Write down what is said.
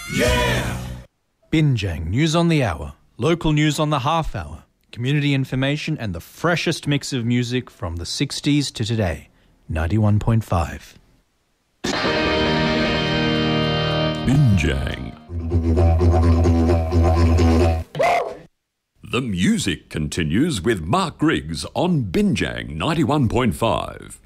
Binjang News on the Hour, local news on the half hour, community information and the freshest mix of music from the 60s to today. 91.5. Binjang. The music continues with Mark Griggs on Binjang 91.5.